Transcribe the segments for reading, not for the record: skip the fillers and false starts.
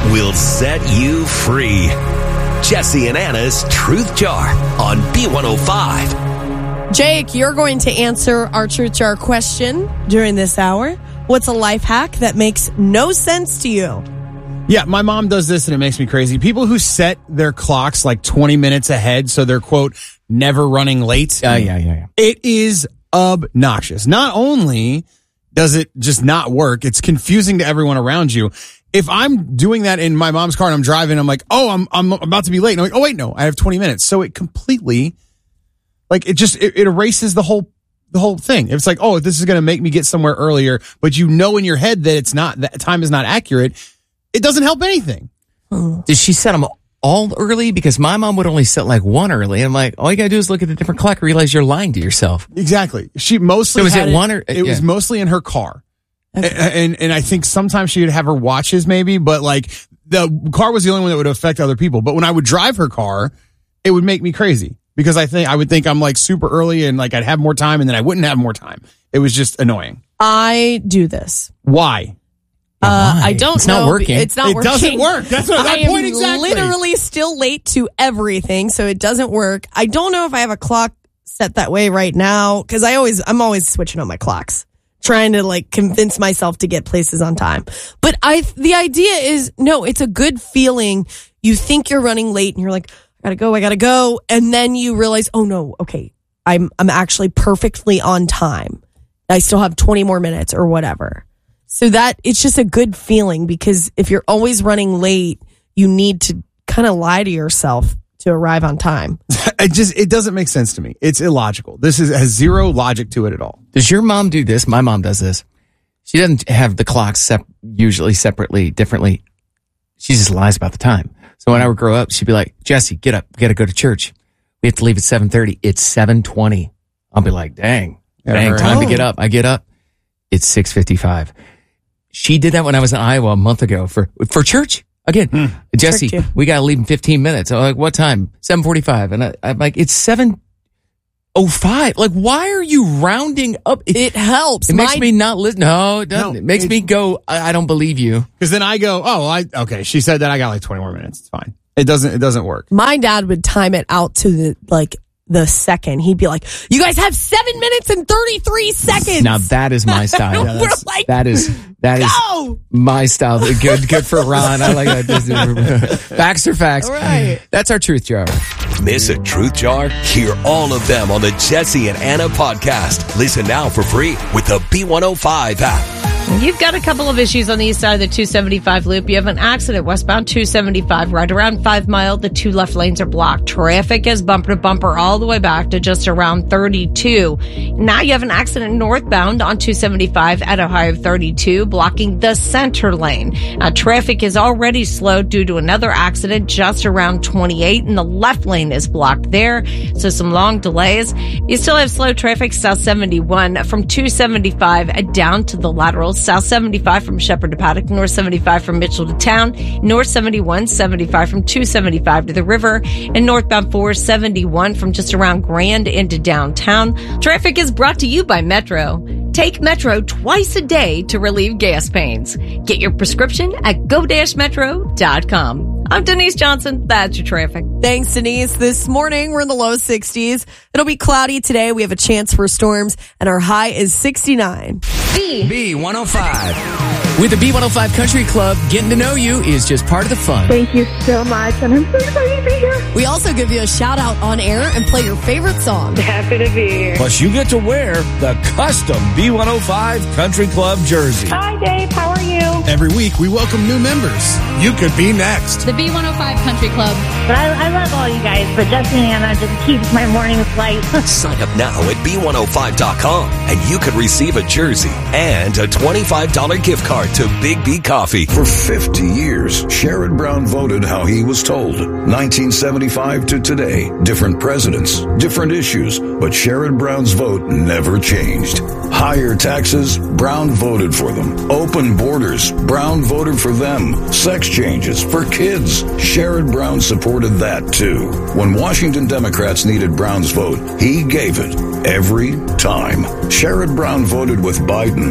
will set you free. Jesse and Anna's Truth Jar on B105. Jake, you're going to answer our Truth Jar question during this hour. What's a life hack that makes no sense to you? Yeah, my mom does this and it makes me crazy. People who set their clocks like 20 minutes ahead so they're, quote, never running late. Yeah. It is obnoxious. Not only does it just not work, it's confusing to everyone around you. If I'm doing that in my mom's car and I'm driving, I'm like, oh, I'm about to be late. And I'm like, oh, wait, no, I have 20 minutes. So it completely, like, it erases the whole thing. It's like, oh, this is going to make me get somewhere earlier, but you know in your head that it's not, that time is not accurate. It doesn't help anything. Did she set them all early? Because my mom would only set like one early. I'm like, all you gotta do is look at the different clock and realize you're lying to yourself. Exactly. She mostly was it one or it was mostly in her car. Okay. And I think sometimes she would have her watches maybe, but like the car was the only one that would affect other people. But when I would drive her car, it would make me crazy because I would think I'm like super early and like I'd have more time and then I wouldn't have more time. It was just annoying. I do this. Why? I don't know. It's not working. It's not working. It doesn't work. That's what my point exactly. I am literally still late to everything, so it doesn't work. I don't know if I have a clock set that way right now because I'm always switching on my clocks, trying to like convince myself to get places on time. But the idea is no, it's a good feeling. You think you're running late, and you're like, I gotta go, and then you realize, oh no, okay, I'm actually perfectly on time. I still have 20 more minutes or whatever. So that it's just a good feeling because if you're always running late, you need to kind of lie to yourself to arrive on time. It doesn't make sense to me. It's illogical. This has zero logic to it at all. Does your mom do this? My mom does this. She doesn't have the clocks usually separately, differently. She just lies about the time. So when I would grow up, she'd be like, Jesse, get up. We got to go to church. We have to leave at 7:30. It's 7:20. I'll be like, dang, time to get up. I get up. It's 6:55. She did that when I was in Iowa a month ago for church. Again, Jesse, we got to leave in 15 minutes. I'm like, what time? 7:45. And I'm like, it's 7:05. Like, why are you rounding up? It helps. It makes me not listen. No, it doesn't. It makes me go, I don't believe you. Because then I go, okay, she said that I got like 20 more minutes. It's fine. It doesn't work. My dad would time it out to the second. He'd be like, you guys have 7 minutes and 33 seconds. Now that is my style. That is my style. Good for Ron. I like that. Facts are facts. All right. That's our Truth Jar. Miss a Truth Jar? Hear all of them on the Jesse and Anna podcast. Listen now for free with the B105 app. You've got a couple of issues on the east side of the 275 loop. You have an accident westbound 275 right around 5 Mile. The two left lanes are blocked. Traffic is bumper to bumper all the way back to just around 32. Now you have an accident northbound on 275 at Ohio 32, blocking the center lane. Traffic is already slowed due to another accident just around 28, and the left lane is blocked there. So some long delays. You still have slow traffic south 71 from 275 down to the lateral. South 75 from Shepherd to Paddock, North 75 from Mitchell to Town, North 71, 75 from 275 to the river, and northbound 471 from just around Grand into downtown. Traffic is brought to you by Metro. Take Metro twice a day to relieve gas pains. Get your prescription at go-metro.com. I'm Denise Johnson. That's your traffic. Thanks, Denise. This morning, we're in the low 60s. It'll be cloudy today. We have a chance for storms, and our high is 69. B105. With the B105 Country Club, getting to know you is just part of the fun. Thank you so much, and I'm so excited to be here. We also give you a shout out on air and play your favorite song. Happy to be here. Plus, you get to wear the custom B105 Country Club jersey. Hi, Dave. How are you? Every week, we welcome new members. You could be next. The B105 Country Club. But I love all you guys, but Jesse and Anna just keeps my mornings light. Sign up now at B105.com and you could receive a jersey and a $25 gift card to Big B Coffee. For 50 years, Sherrod Brown voted how he was told. 1975 to today, different presidents, different issues, but Sherrod Brown's vote never changed. Higher taxes? Brown voted for them. Open borders? Brown voted for them. Sex changes for kids? Sherrod Brown supported that too. When Washington Democrats needed Brown's vote, he gave it every time. Sherrod Brown voted with Biden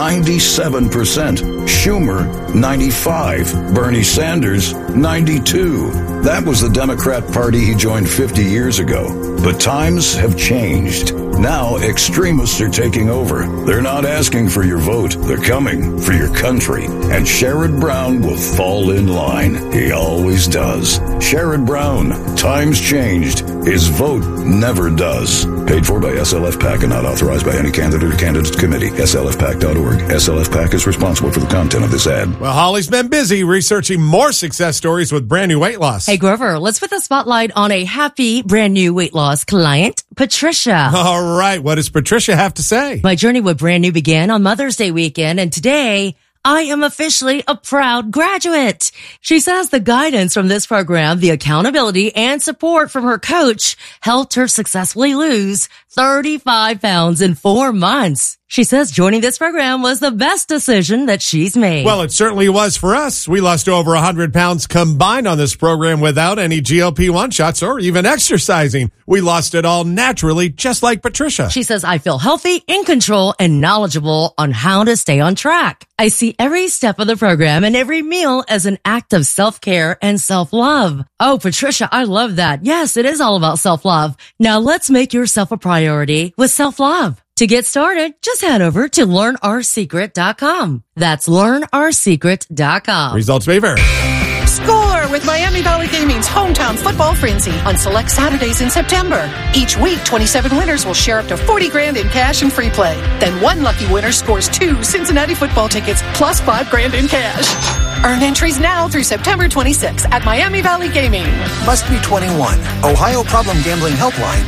97%, Schumer 95%, Bernie Sanders 92%. That was the Democrat Party he joined 50 years ago. But times have changed. Now extremists are taking over. They're not asking for your vote. They're coming for your country. And Sherrod Brown will fall in line. He always does. Sherrod Brown. Times changed. His vote never does. Paid for by SLF PAC and not authorized by any candidate or candidates committee. SLFPAC.org. SLF PAC is responsible for the content of this ad. Well, Holly's been busy researching more success stories with brand new weight loss. Hey, Grover, let's put the spotlight on a happy brand new weight loss client, Patricia. All right. What does Patricia have to say? My journey with brand new began on Mother's Day weekend, and today I am officially a proud graduate. She says the guidance from this program, the accountability and support from her coach helped her successfully lose 35 pounds in 4 months. She says joining this program was the best decision that she's made. Well, it certainly was for us. We lost over 100 pounds combined on this program without any GLP-1 shots or even exercising. We lost it all naturally, just like Patricia. She says, I feel healthy, in control, and knowledgeable on how to stay on track. I see every step of the program and every meal as an act of self-care and self-love. Oh, Patricia, I love that. Yes, it is all about self-love. Now let's make yourself a priority with self-love. To get started, just head over to learnoursecret.com. That's learnoursecret.com. Results may vary. Score with Miami Valley Gaming's hometown football frenzy on select Saturdays in September. Each week, 27 winners will share up to $40,000 in cash and free play. Then one lucky winner scores 2 Cincinnati football tickets plus $5,000 in cash. Earn entries now through September 26 at Miami Valley Gaming. Must be 21. Ohio Problem Gambling Helpline,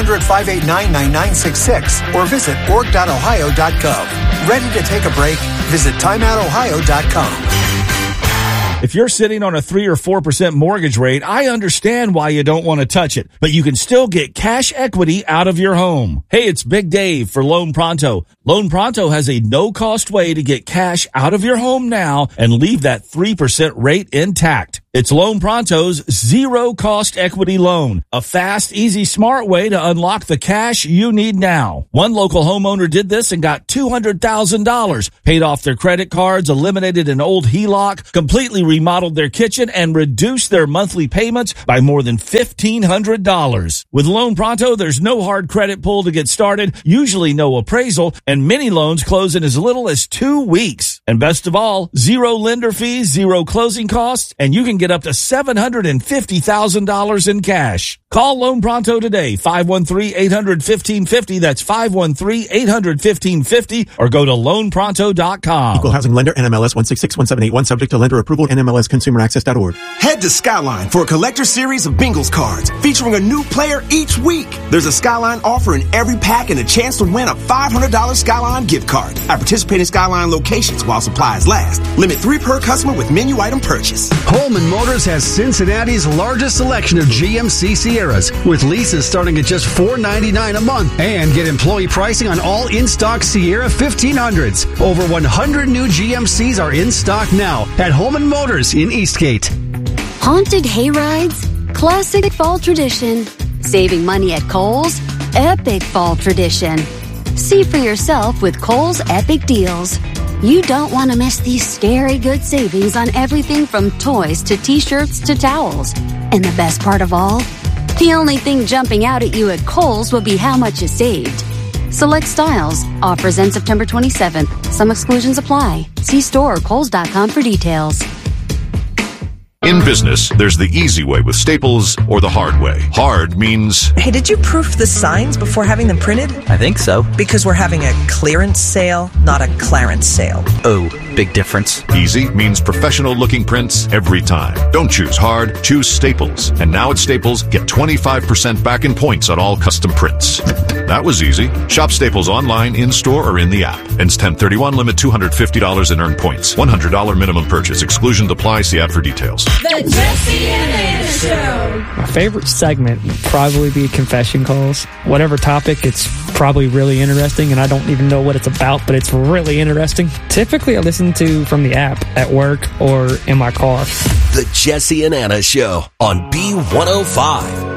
1-800-589-9966 or visit org.ohio.gov. Ready to take a break? Visit timeoutohio.com. If you're sitting on a 3 or 4% mortgage rate, I understand why you don't want to touch it, but you can still get cash equity out of your home. Hey, it's Big Dave for Loan Pronto. Loan Pronto has a no-cost way to get cash out of your home now and leave that 3% rate intact. It's Loan Pronto's zero-cost equity loan, a fast, easy, smart way to unlock the cash you need now. One local homeowner did this and got $200,000, paid off their credit cards, eliminated an old HELOC, completely remodeled their kitchen, and reduced their monthly payments by more than $1,500. With Loan Pronto, there's no hard credit pull to get started, usually no appraisal, and many loans close in as little as 2 weeks. And best of all, zero lender fees, zero closing costs, and you can get up to $750,000 in cash. Call Loan Pronto today, 513-800-1550. That's 513-800-1550, or go to loanpronto.com. Equal Housing Lender, NMLS 1661781, subject to lender approval, NMLSconsumeraccess.org. Head to Skyline for a collector series of Bengals cards featuring a new player each week. There's a Skyline offer in every pack and a chance to win a $500 Skyline gift card at participating Skyline locations while supplies last. Limit 3 per customer with menu item purchase. Holman Motors has Cincinnati's largest selection of GMC Sierras, with leases starting at just $499 a month, and get employee pricing on all in-stock Sierra 1500s. Over 100 new GMCs are in stock now at Holman Motors in Eastgate. Haunted hayrides, classic fall tradition. Saving money at Kohl's, epic fall tradition. See for yourself with Kohl's Epic Deals. You don't want to miss these scary good savings on everything from toys to t-shirts to towels. And the best part of all? The only thing jumping out at you at Kohl's will be how much you saved. Select styles. Offers end September 27th. Some exclusions apply. See store or Kohls.com for details. In business, there's the easy way with Staples or the hard way. Hard means... Hey, did you proof the signs before having them printed? I think so. Because we're having a clearance sale, not a clarence sale. Oh, big difference. Easy means professional-looking prints every time. Don't choose hard, choose Staples. And now at Staples, get 25% back in points on all custom prints. That was easy. Shop Staples online, in-store, or in the app. Ends 10/31. Limit $250 in earned points. $100 minimum purchase. Exclusions apply. See ad for details. The Jesse and Anna Show. My favorite segment would probably be confession calls. Whatever topic, it's probably really interesting, and I don't even know what it's about, but it's really interesting. Typically, I listen to from the app at work or in my car. The Jesse and Anna Show on B105.